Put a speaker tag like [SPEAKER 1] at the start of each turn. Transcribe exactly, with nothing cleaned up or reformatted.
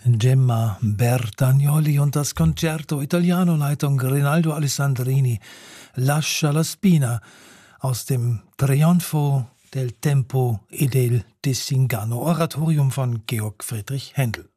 [SPEAKER 1] Gemma Bertagnolli und das Concerto Italiano, Leitung Rinaldo Alessandrini, Lascia la Spina aus dem Trionfo del Tempo e del Desingano, Oratorium von Georg Friedrich Händel.